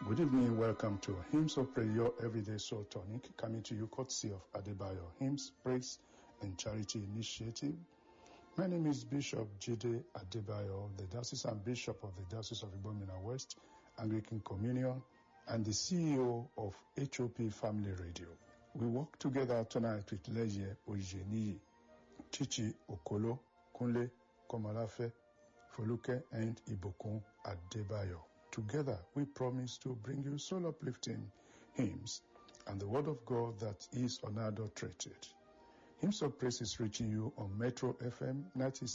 Good evening, welcome to Hymns of Praise, your everyday soul tonic, coming to you courtesy of Adebayo Hymns, Praise and Charity Initiative. My name is Bishop Jide Adebayo, the Diocesan Bishop of the Diocese of Ibomina West, Anglican Communion, and the CEO of HOP Family Radio. We work together tonight with Leje Ojeniyi, Chichi Okolo, Kunle Komalafe, Foluke, and Ibokun Adebayo. Together, we promise to bring you soul-uplifting hymns and the Word of God that is unadulterated. Hymns of Praise is reaching you on Metro FM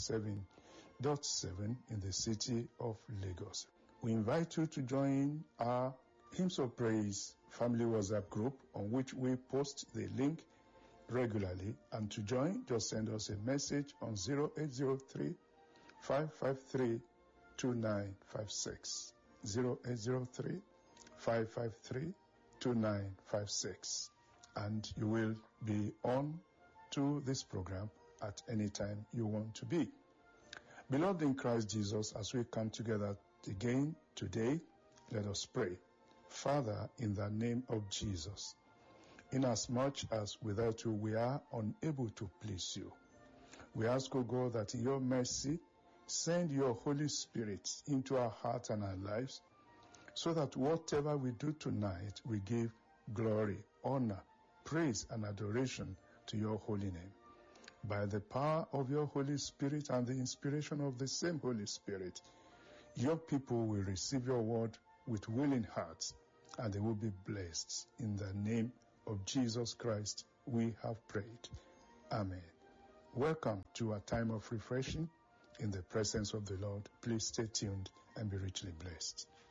97.7 in the city of Lagos. We invite you to join our Hymns of Praise family WhatsApp group, on which we post the link regularly. And to join, just send us a message on 0803 553 2956. 0803 553 2956, and you will be on to this program at any time you want to be. Beloved in Christ Jesus, as we come together again today, let us pray. Father, in the name of Jesus, inasmuch as without you we are unable to please you, we ask, O God, that in your mercy send your Holy Spirit into our heart and our lives, so that whatever we do tonight, we give glory, honor, praise, and adoration to your holy name. By the power of your Holy Spirit and the inspiration of the same Holy Spirit, your people will receive your word with willing hearts, and they will be blessed. In the name of Jesus Christ, we have prayed. Amen. Welcome to a time of refreshing in the presence of the Lord. Please stay tuned and be richly blessed.